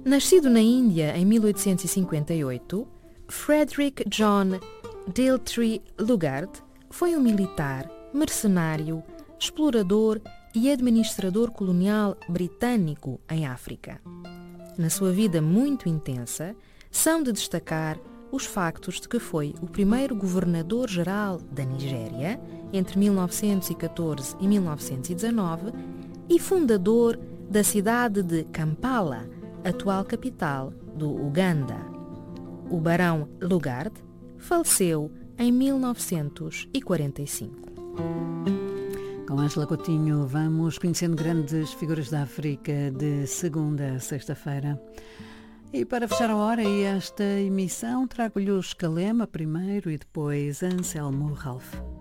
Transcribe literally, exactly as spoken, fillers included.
Nascido na Índia em mil oitocentos e cinquenta e oito, Frederick John Daltrey Lugard foi um militar, mercenário, explorador e administrador colonial britânico em África. Na sua vida muito intensa, são de destacar os factos de que foi o primeiro governador-geral da Nigéria entre mil novecentos e catorze e mil novecentos e dezanove e fundador da cidade de Kampala, atual capital do Uganda. O barão Lugard faleceu em mil novecentos e quarenta e cinco. Com Ângela Coutinho vamos conhecendo grandes figuras da África de segunda a sexta-feira. E para fechar a hora e esta emissão trago-lhe o Calema primeiro e depois Anselmo Ralph.